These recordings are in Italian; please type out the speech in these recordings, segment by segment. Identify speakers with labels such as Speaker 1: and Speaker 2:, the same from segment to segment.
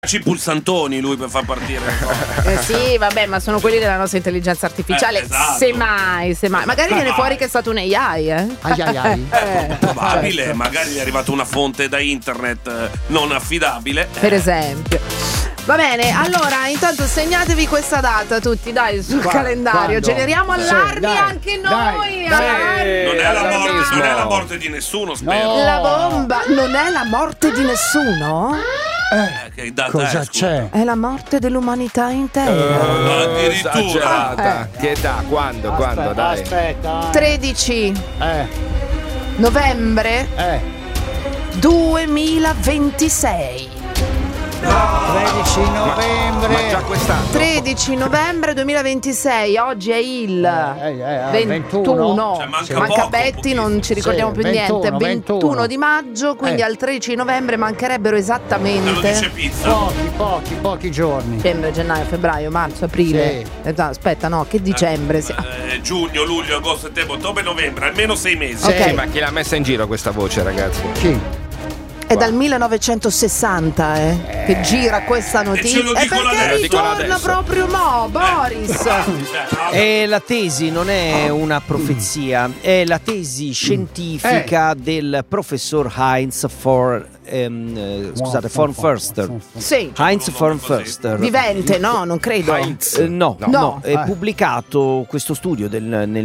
Speaker 1: pulsantoni lui per far partire
Speaker 2: sì, vabbè, ma sono quelli della nostra intelligenza artificiale.
Speaker 1: Esatto.
Speaker 2: Semmai magari viene fuori che è stato un AI,
Speaker 1: probabile, magari è arrivata una fonte da internet non affidabile,
Speaker 2: per esempio. Va bene, allora intanto segnatevi questa data tutti, dai, sul calendario. Generiamo allarmi anche noi.
Speaker 1: Non è la morte di nessuno, spero.
Speaker 2: La bomba non è la morte di nessuno?
Speaker 1: Che data
Speaker 3: cosa c'è?
Speaker 2: È la morte dell'umanità intera.
Speaker 1: Addirittura.
Speaker 4: Che età? Quando? Dai.
Speaker 3: Aspetta.
Speaker 2: 13 novembre 2026.
Speaker 3: 13 novembre.
Speaker 4: Ma già quest'anno.
Speaker 2: 13 novembre 2026. Oggi è il 21.
Speaker 1: Cioè,
Speaker 2: manca Betty, non ci ricordiamo più
Speaker 3: 21,
Speaker 2: niente. 21 di maggio, quindi al 13 novembre mancherebbero
Speaker 1: Te lo dice
Speaker 2: esattamente
Speaker 1: Pizza.
Speaker 3: Pochi giorni.
Speaker 2: dicembre, gennaio, febbraio, marzo, aprile. Aspetta, no, che dicembre?
Speaker 1: Giugno, luglio, agosto, settembre, ottobre, novembre, almeno 6 mesi.
Speaker 2: Ok.
Speaker 4: Sì, ma chi l'ha messa in giro questa voce, ragazzi?
Speaker 3: Chi?
Speaker 2: È dal 1960 che gira questa notizia.
Speaker 1: ce lo dicono
Speaker 2: perché
Speaker 1: adesso.
Speaker 2: ritorna proprio Boris.
Speaker 5: E la tesi non è una profezia, è la tesi scientifica del professor Heinz von Förster.
Speaker 2: Sì.
Speaker 5: Heinz von Förster.
Speaker 2: Vivente, no, non credo.
Speaker 5: No, è pubblicato questo studio nel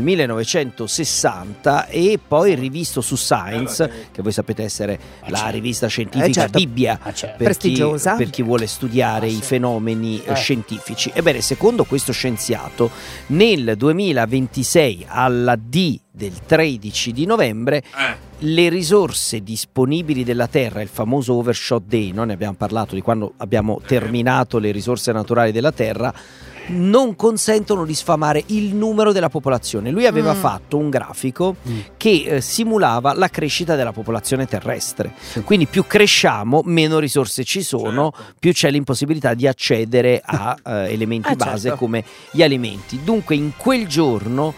Speaker 5: 1960 e poi rivisto su Science, che voi sapete essere la rivista scientifica
Speaker 2: certo.
Speaker 5: Bibbia
Speaker 2: Prestigiosa.
Speaker 5: per chi vuole studiare i fenomeni scientifici. Ebbene, secondo questo scienziato, nel 2026 alla D del 13 di novembre le risorse disponibili della Terra, il famoso overshot day, noi ne abbiamo parlato di quando abbiamo terminato le risorse naturali della Terra, non consentono di sfamare il numero della popolazione. Lui aveva fatto un grafico che simulava la crescita della popolazione terrestre. Quindi più cresciamo, meno risorse ci sono, più c'è l'impossibilità di accedere a elementi base come gli alimenti. Dunque in quel giorno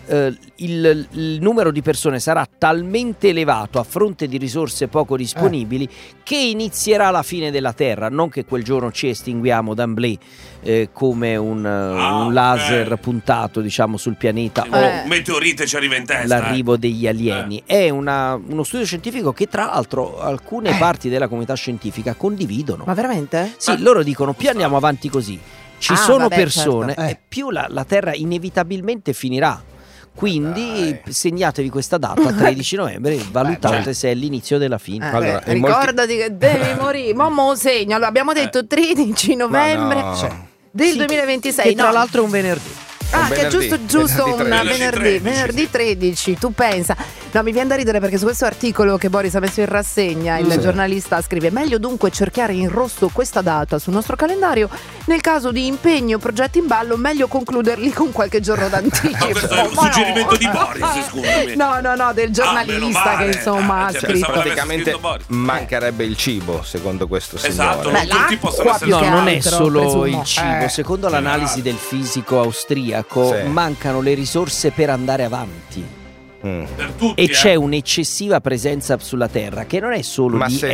Speaker 5: il numero di persone sarà talmente elevato a fronte di risorse poco disponibili che inizierà la fine della Terra. Non che quel giorno ci estinguiamo d'emblée come un laser puntato, diciamo, sul pianeta o
Speaker 1: un meteorite ci arriva in testa.
Speaker 5: l'arrivo degli alieni. È uno studio scientifico che tra l'altro alcune parti della comunità scientifica condividono.
Speaker 2: Ma veramente?
Speaker 5: Sì, loro dicono più andiamo avanti così, ci sono
Speaker 2: vabbè,
Speaker 5: persone
Speaker 2: certo.
Speaker 5: e più la Terra inevitabilmente finirà. Quindi segnatevi questa data, 13 novembre, e valutate se è l'inizio della fine.
Speaker 4: Allora,
Speaker 2: ricordati che devi morire. Mo segno. Allora, abbiamo detto 13 novembre del 2026.
Speaker 5: Che tra l'altro è un venerdì.
Speaker 2: Che è giusto un venerdì 13, tu pensa. No, mi viene da ridere perché su questo articolo che Boris ha messo in rassegna il giornalista scrive: meglio dunque cercare in rosso questa data sul nostro calendario. Nel caso di impegni o progetti in ballo, meglio concluderli con qualche giorno d'anticipo.
Speaker 1: Ma questo è un suggerimento di Boris, scusami.
Speaker 2: No, del giornalista che insomma ha scritto.
Speaker 4: Praticamente mancherebbe il cibo, secondo questo signore.
Speaker 1: Esatto, non tutti possono essere.
Speaker 5: No, non è
Speaker 2: altro,
Speaker 5: solo
Speaker 2: presumo.
Speaker 5: il cibo. Secondo l'analisi del fisico austriaco, mancano le risorse per andare avanti.
Speaker 1: Per tutti,
Speaker 5: E c'è un'eccessiva presenza sulla Terra, che non è solo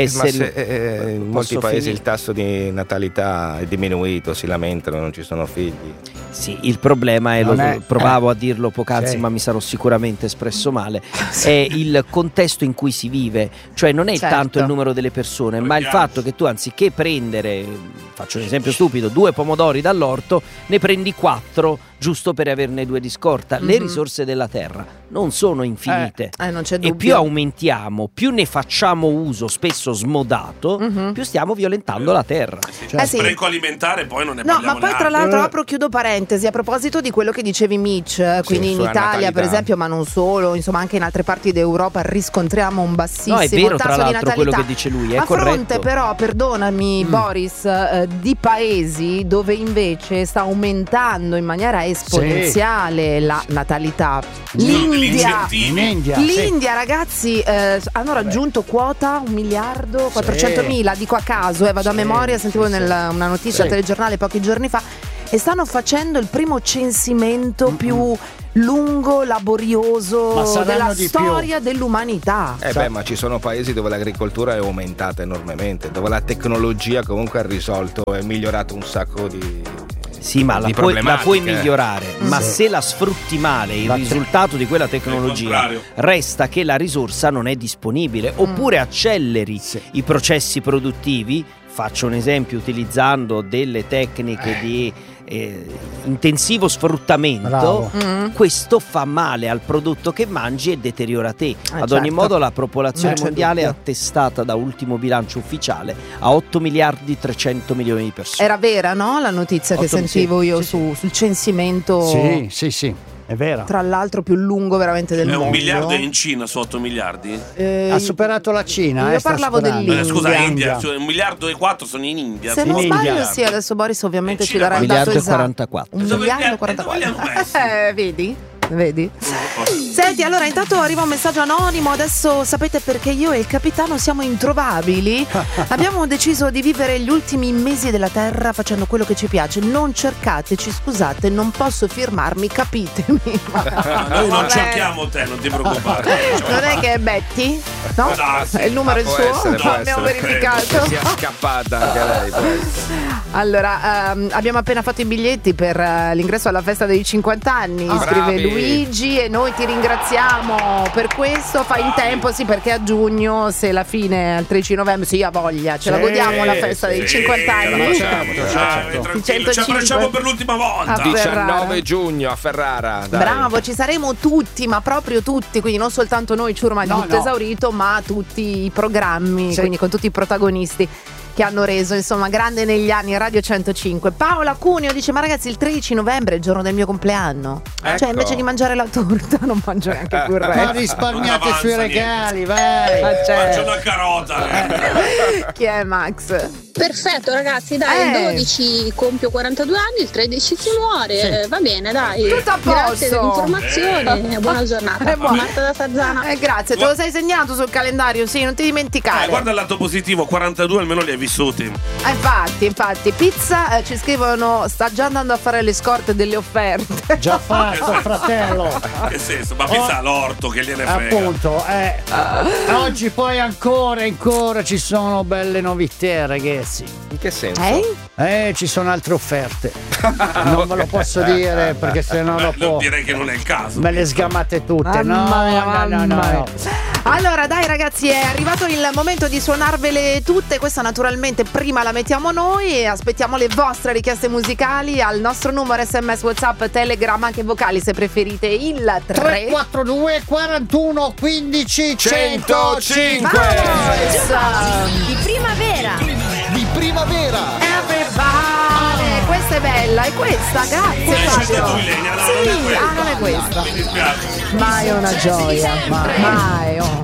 Speaker 4: in molti paesi il tasso di natalità è diminuito, si lamentano, non ci sono figli.
Speaker 5: Sì, il problema provavo a dirlo poc'anzi, ma mi sarò sicuramente espresso male. È il contesto in cui si vive, cioè non è tanto il numero delle persone, ma il fatto che tu, anziché prendere, faccio un esempio stupido, 2 pomodori dall'orto, ne prendi 4 giusto per averne 2 di scorta. Le risorse della terra non sono infinite,
Speaker 2: non c'è
Speaker 5: e
Speaker 2: dubbio.
Speaker 5: più aumentiamo, più ne facciamo uso, spesso smodato, più stiamo violentando la terra.
Speaker 1: Spreco alimentare, poi non ne
Speaker 2: No,
Speaker 1: parliamo
Speaker 2: ma poi
Speaker 1: neanche.
Speaker 2: tra l'altro chiudo parentesi a proposito di quello che dicevi Mitch, quindi in
Speaker 4: sulla
Speaker 2: Italia
Speaker 4: natalità.
Speaker 2: per esempio, ma non solo, insomma anche in altre parti d'Europa riscontriamo un bassissimo
Speaker 5: No, è vero, tra
Speaker 2: tasso di
Speaker 5: l'altro, quello
Speaker 2: natalità.
Speaker 5: che dice lui è
Speaker 2: a
Speaker 5: corretto.
Speaker 2: fronte però, perdonami Boris, di paesi dove invece sta aumentando in maniera esponenziale la natalità. L'India, ragazzi, hanno raggiunto quota 1.400.000.000, dico a caso, vado a memoria, sentivo una notizia al telegiornale pochi giorni fa. e stanno facendo il primo censimento più lungo, laborioso della storia dell'umanità.
Speaker 4: Ma ci sono paesi dove l'agricoltura è aumentata enormemente, dove la tecnologia comunque ha risolto e migliorato un sacco di
Speaker 5: sì, ma la puoi migliorare, ma se la sfrutti male, il risultato di quella tecnologia resta che la risorsa non è disponibile, oppure acceleri i processi produttivi. Faccio un esempio utilizzando delle tecniche di intensivo sfruttamento. Questo fa male al prodotto che mangi e deteriora te. Ad ogni modo la popolazione mondiale è attestata da ultimo bilancio ufficiale a 8 miliardi 300 milioni di persone.
Speaker 2: Era vera, no? La notizia che sentivo io sul censimento.
Speaker 3: Sì. È vero.
Speaker 2: Tra l'altro più lungo veramente del mondo.
Speaker 1: È 1 miliardo in Cina su 8 miliardi?
Speaker 3: Ha superato la Cina.
Speaker 2: Io parlavo dell'India.
Speaker 1: Scusa, India. 1 miliardo e 4 sono in India.
Speaker 2: Se non sbaglio, sì, adesso Boris ovviamente ci darà il dato esatto.
Speaker 5: 44.
Speaker 2: 1 miliardo e 44. Vedi? Senti, allora intanto arriva un messaggio anonimo. Adesso sapete perché io e il capitano siamo introvabili. Abbiamo deciso di vivere gli ultimi mesi della terra facendo quello che ci piace. Non cercateci, scusate, non posso firmarmi, capitemi.
Speaker 1: Noi non cerchiamo te, non ti preoccupare.
Speaker 2: Non è che è Betty? No? Il numero è il suo? Abbiamo verificato.
Speaker 4: Sia scappata anche lei.
Speaker 2: Allora, abbiamo appena fatto i biglietti per l'ingresso alla festa dei 50 anni. Scrive Luigi e noi ti ringraziamo per questo. Fai in tempo, sì, perché a giugno, se la fine è al 13 novembre, sì, ha voglia, ce la godiamo la festa dei 50 anni.
Speaker 1: Tranquillo, ci abbracciamo per l'ultima volta.
Speaker 4: 19 giugno a Ferrara. Dai.
Speaker 2: Bravo, ci saremo tutti, ma proprio tutti, quindi non soltanto noi, Ciurma di tutto esaurito, ma tutti i programmi, quindi con tutti i protagonisti che hanno reso, insomma, grande negli anni Radio 105. Paola Cuneo dice: ma ragazzi, il 13 novembre è il giorno del mio compleanno.
Speaker 4: Ecco.
Speaker 2: Cioè, invece di mangiare la torta non mangio neanche più il resto.
Speaker 3: Ma risparmiate sui regali, vai.
Speaker 1: Faccio una carota.
Speaker 2: Chi è Max?
Speaker 6: Perfetto ragazzi, dai, il 12 compio 42 anni, il 13 si muore, va bene, dai.
Speaker 2: Tutto a posto.
Speaker 6: Grazie dell'informazione, buona giornata. Marta da Sarzana.
Speaker 2: Grazie, te lo sei segnato sul calendario, sì, non ti dimenticare.
Speaker 1: Guarda il lato positivo, 42 almeno li hai vissuti.
Speaker 2: Infatti, pizza, ci scrivono, sta già andando a fare le scorte delle offerte.
Speaker 3: Già fatto, fratello.
Speaker 1: Che senso? Ma pizza all'orto, che gliene frega.
Speaker 3: Appunto, oggi poi ancora ci sono belle novità, ragazzi.
Speaker 4: In che senso?
Speaker 3: Ci sono altre offerte. Non ve lo posso dire perché sennò dopo
Speaker 1: direi che non è il caso.
Speaker 3: Me le sgamate tutte.
Speaker 2: No. Allora dai ragazzi, è arrivato il momento di suonarvele tutte. Questa naturalmente prima la mettiamo noi e aspettiamo le vostre richieste musicali al nostro numero SMS, WhatsApp, Telegram, anche vocali se preferite, il
Speaker 3: 342 41 15 105.
Speaker 2: Di primavera. Everybody. Questa è bella, e questa, grazie Fabio.
Speaker 1: Non è questa.
Speaker 2: Non è questa.
Speaker 1: Mi dispiace.
Speaker 2: Mai una gioia. Mai.